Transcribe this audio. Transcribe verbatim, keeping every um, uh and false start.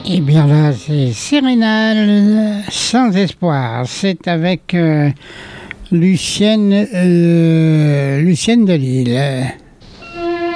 Eh bien là, c'est Sérénal sans espoir. C'est avec euh, Lucienne, euh, Lucienne de Lille.